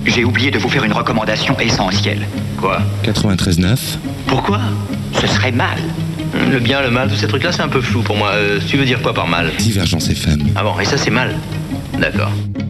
J'ai oublié de vous faire une recommandation essentielle. Quoi? 93.9. Pourquoi? Ce serait mal. Le bien, le mal, tous ces trucs-là, c'est un peu flou pour moi. Tu veux dire quoi par mal? Divergence FM. Ah bon, et ça, c'est mal? D'accord.